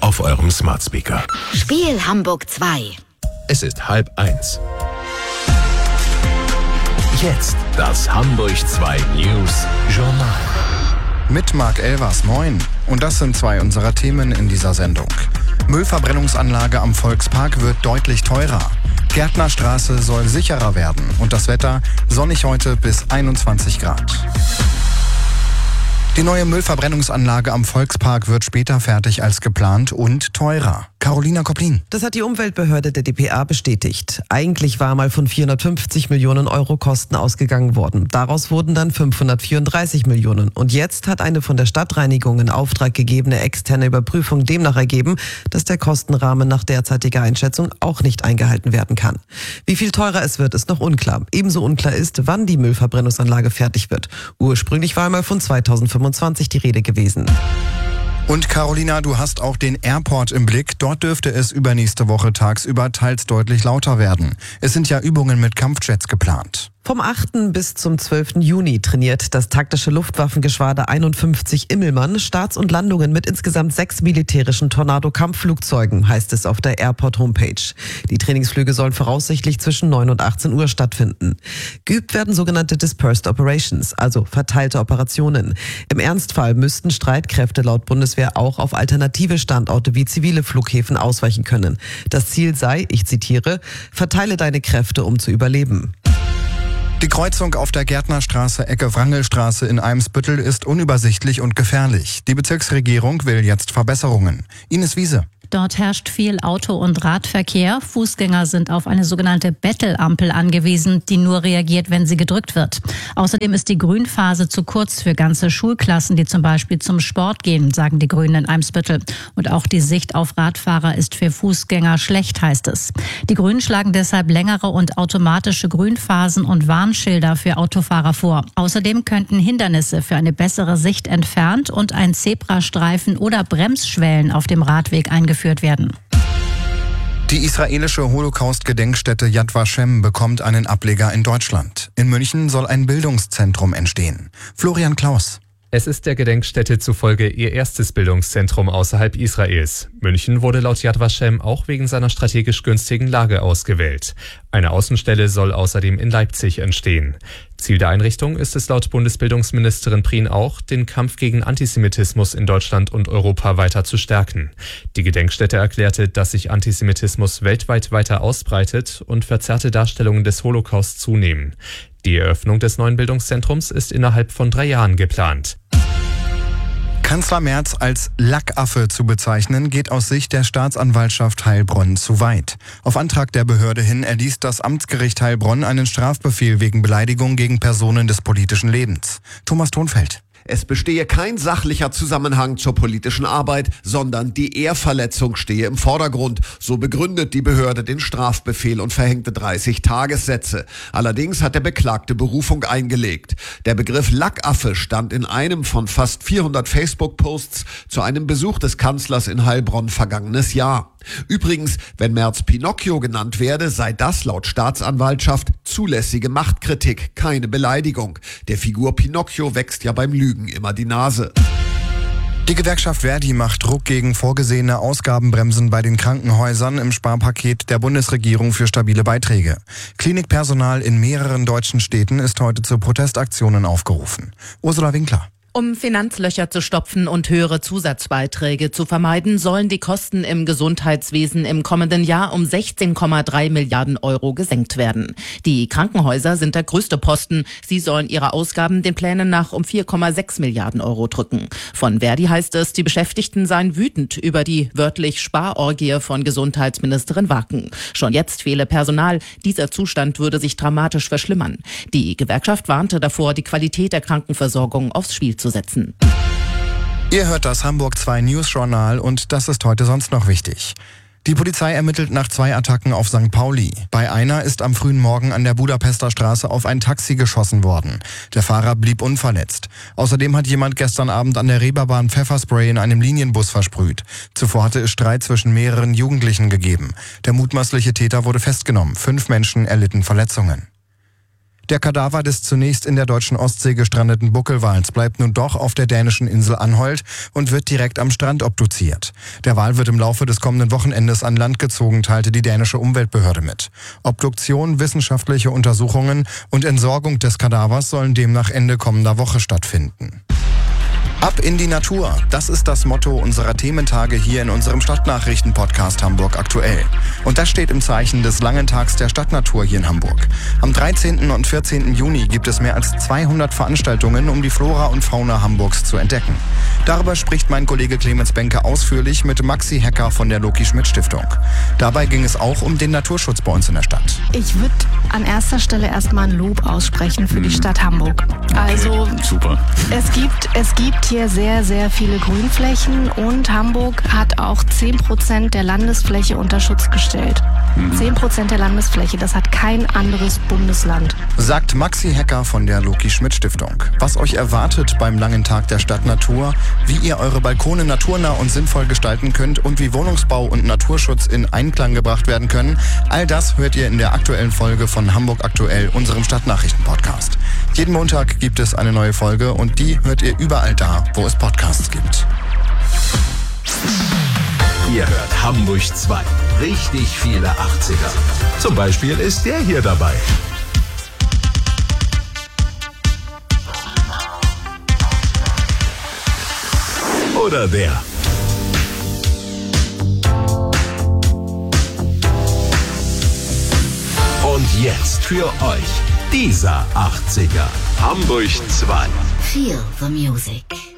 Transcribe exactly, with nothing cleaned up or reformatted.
auf eurem Smart Speaker. Spiel Hamburg zwei. Es ist halb eins. Jetzt das Hamburg zwei News Journal. Mit Marc Elvers, moin. Und das sind zwei unserer Themen in dieser Sendung. Müllverbrennungsanlage am Volkspark wird deutlich teurer. Gärtnerstraße soll sicherer werden. Und das Wetter sonnig heute bis einundzwanzig Grad. Die neue Müllverbrennungsanlage am Volkspark wird später fertig als geplant und teurer. Carolina Koplin. Das hat die Umweltbehörde der D P A bestätigt. Eigentlich war mal von vierhundertfünfzig Millionen Euro Kosten ausgegangen worden. Daraus wurden dann fünfhundertvierunddreißig Millionen. Und jetzt hat eine von der Stadtreinigung in Auftrag gegebene externe Überprüfung demnach ergeben, dass der Kostenrahmen nach derzeitiger Einschätzung auch nicht eingehalten werden kann. Wie viel teurer es wird, ist noch unklar. Ebenso unklar ist, wann die Müllverbrennungsanlage fertig wird. Ursprünglich war einmal von zweitausendfünfundzwanzig die Rede gewesen. Und Carolina, du hast auch den Airport im Blick. Dort dürfte es übernächste Woche tagsüber teils deutlich lauter werden. Es sind ja Übungen mit Kampfjets geplant. Vom achten bis zum zwölften Juni trainiert das taktische Luftwaffengeschwader einundfünfzig Immelmann Starts und Landungen mit insgesamt sechs militärischen Tornado-Kampfflugzeugen, heißt es auf der Airport-Homepage. Die Trainingsflüge sollen voraussichtlich zwischen neun und achtzehn Uhr stattfinden. Geübt werden sogenannte Dispersed Operations, also verteilte Operationen. Im Ernstfall müssten Streitkräfte laut Bundeswehr auch auf alternative Standorte wie zivile Flughäfen ausweichen können. Das Ziel sei, ich zitiere, verteile deine Kräfte, um zu überleben. Die Kreuzung auf der Gärtnerstraße Ecke Wrangelstraße in Eimsbüttel ist unübersichtlich und gefährlich. Die Bezirksregierung will jetzt Verbesserungen. Ines Wiese. Dort herrscht viel Auto- und Radverkehr. Fußgänger sind auf eine sogenannte Bettelampel angewiesen, die nur reagiert, wenn sie gedrückt wird. Außerdem ist die Grünphase zu kurz für ganze Schulklassen, die zum Beispiel zum Sport gehen, sagen die Grünen in Eimsbüttel. Und auch die Sicht auf Radfahrer ist für Fußgänger schlecht, heißt es. Die Grünen schlagen deshalb längere und automatische Grünphasen und Warnschilder für Autofahrer vor. Außerdem könnten Hindernisse für eine bessere Sicht entfernt und ein Zebrastreifen oder Bremsschwellen auf dem Radweg eingeführt werden. Die israelische Holocaust-Gedenkstätte Yad Vashem bekommt einen Ableger in Deutschland. In München soll ein Bildungszentrum entstehen. Florian Klaus. Es ist der Gedenkstätte zufolge ihr erstes Bildungszentrum außerhalb Israels. München wurde laut Yad Vashem auch wegen seiner strategisch günstigen Lage ausgewählt. Eine Außenstelle soll außerdem in Leipzig entstehen. Ziel der Einrichtung ist es laut Bundesbildungsministerin Prien auch, den Kampf gegen Antisemitismus in Deutschland und Europa weiter zu stärken. Die Gedenkstätte erklärte, dass sich Antisemitismus weltweit weiter ausbreitet und verzerrte Darstellungen des Holocaust zunehmen. Die Eröffnung des neuen Bildungszentrums ist innerhalb von drei Jahren geplant. Kanzler Merz als Lackaffe zu bezeichnen, geht aus Sicht der Staatsanwaltschaft Heilbronn zu weit. Auf Antrag der Behörde hin erließ das Amtsgericht Heilbronn einen Strafbefehl wegen Beleidigung gegen Personen des politischen Lebens. Thomas Thonfeld. Es bestehe kein sachlicher Zusammenhang zur politischen Arbeit, sondern die Ehrverletzung stehe im Vordergrund. So begründet die Behörde den Strafbefehl und verhängte dreißig Tagessätze. Allerdings hat der Beklagte Berufung eingelegt. Der Begriff Lackaffe stand in einem von fast vierhundert Facebook-Posts zu einem Besuch des Kanzlers in Heilbronn vergangenes Jahr. Übrigens, wenn Merz Pinocchio genannt werde, sei das laut Staatsanwaltschaft zulässige Machtkritik, keine Beleidigung. Der Figur Pinocchio wächst ja beim Lügen immer die Nase. Die Gewerkschaft Verdi macht Druck gegen vorgesehene Ausgabenbremsen bei den Krankenhäusern im Sparpaket der Bundesregierung für stabile Beiträge. Klinikpersonal in mehreren deutschen Städten ist heute zu Protestaktionen aufgerufen. Ursula Winkler. Um Finanzlöcher zu stopfen und höhere Zusatzbeiträge zu vermeiden, sollen die Kosten im Gesundheitswesen im kommenden Jahr um sechzehn Komma drei Milliarden Euro gesenkt werden. Die Krankenhäuser sind der größte Posten. Sie sollen ihre Ausgaben den Plänen nach um vier Komma sechs Milliarden Euro drücken. Von Verdi heißt es, die Beschäftigten seien wütend über die wörtlich Sparorgie von Gesundheitsministerin Wacken. Schon jetzt fehle Personal. Dieser Zustand würde sich dramatisch verschlimmern. Die Gewerkschaft warnte davor, die Qualität der Krankenversorgung aufs Spiel zu setzen. Ihr hört das Hamburg zwei News Journal und das ist heute sonst noch wichtig. Die Polizei ermittelt nach zwei Attacken auf Sankt Pauli. Bei einer ist am frühen Morgen an der Budapester Straße auf ein Taxi geschossen worden. Der Fahrer blieb unverletzt. Außerdem hat jemand gestern Abend an der Reeperbahn Pfefferspray in einem Linienbus versprüht. Zuvor hatte es Streit zwischen mehreren Jugendlichen gegeben. Der mutmaßliche Täter wurde festgenommen. Fünf Menschen erlitten Verletzungen. Der Kadaver des zunächst in der deutschen Ostsee gestrandeten Buckelwals bleibt nun doch auf der dänischen Insel Anholt und wird direkt am Strand obduziert. Der Wal wird im Laufe des kommenden Wochenendes an Land gezogen, teilte die dänische Umweltbehörde mit. Obduktion, wissenschaftliche Untersuchungen und Entsorgung des Kadavers sollen demnach Ende kommender Woche stattfinden. Ab in die Natur, das ist das Motto unserer Thementage hier in unserem Stadtnachrichten-Podcast Hamburg aktuell. Und das steht im Zeichen des langen Tags der Stadtnatur hier in Hamburg. Am dreizehnten und vierzehnten Juni gibt es mehr als zweihundert Veranstaltungen, um die Flora und Fauna Hamburgs zu entdecken. Darüber spricht mein Kollege Clemens Benke ausführlich mit Maxi Hecker von der Loki-Schmidt-Stiftung. Dabei ging es auch um den Naturschutz bei uns in der Stadt. Ich würde an erster Stelle erstmal ein Lob aussprechen für die Stadt Hamburg. Also Super. Es gibt, es gibt hier sehr, sehr viele Grünflächen und Hamburg hat auch zehn Prozent der Landesfläche unter Schutz gestellt. zehn Prozent der Landesfläche, das hat kein anderes Bundesland. Sagt Maxi Hecker von der Loki-Schmidt-Stiftung. Was euch erwartet beim langen Tag der Stadtnatur, wie ihr eure Balkone naturnah und sinnvoll gestalten könnt und wie Wohnungsbau und Naturschutz in Einklang gebracht werden können, all das hört ihr in der aktuellen Folge von Hamburg aktuell, unserem Stadtnachrichten-Podcast. Jeden Montag gibt es eine neue Folge und die hört ihr überall da, wo es Podcasts gibt. Ihr hört Hamburg zwei. Richtig viele achtziger. Zum Beispiel ist der hier dabei. Oder der. Und jetzt für euch dieser achtziger. Hamburg zwei. Feel the music.